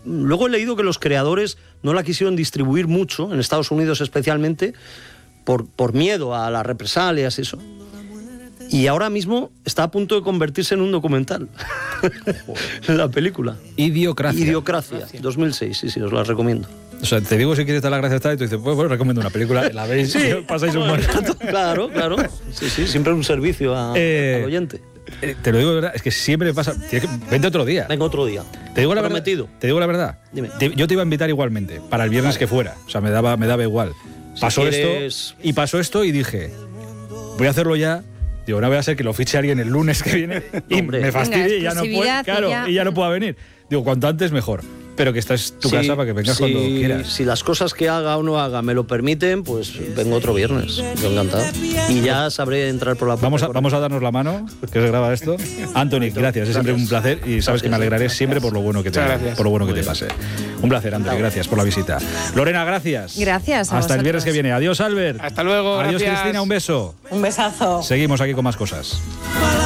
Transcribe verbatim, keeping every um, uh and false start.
luego he leído que los creadores no la quisieron distribuir mucho, en Estados Unidos especialmente, por, por miedo a las represalias y eso. Y ahora mismo está a punto de convertirse en un documental. La película. Idiocracia. Idiocracia, dos mil seis, sí, sí, os la recomiendo. O sea, te digo si quieres dar la gracia tal y tú dices, pues bueno, recomiendo una película, la veis Sí. y pasáis un buen rato. Claro, claro. Sí, sí, siempre un servicio a, Eh, al oyente. Eh, Te lo digo de verdad, es que siempre pasa. Tienes que, vente otro día. Venga, otro día. Te digo la Prometido. verdad. Te digo la verdad. Dime. Te- yo te iba a invitar igualmente, para el viernes Vale. que fuera. O sea, me daba, me daba igual. Si Pasó quieres- esto y pasó esto y dije, voy a hacerlo ya. Digo, no voy a ser que lo fiche alguien el lunes que viene y Hombre. me fastidie Venga, y ya no puede, exclusividad y claro, ya. y ya no pueda venir. Digo, cuanto antes mejor. Pero que esta es tu Sí, casa para que vengas sí, cuando quieras. Si las cosas que haga o no haga me lo permiten, pues vengo otro viernes. Yo encantado. Y ya sabré entrar por la puerta. Vamos a, con- vamos a darnos la mano, que se graba esto. Anthony, gracias, es siempre un placer y sabes que me alegraré siempre por lo bueno que te, Muchas gracias. por lo bueno que te pase. Un placer, Anthony, gracias por la visita. Lorena, gracias. Gracias a Hasta el viernes vosotros. que viene. Adiós, Albert. Hasta luego, Adiós, gracias. Cristina, un beso. Un besazo. Seguimos aquí con más cosas. Para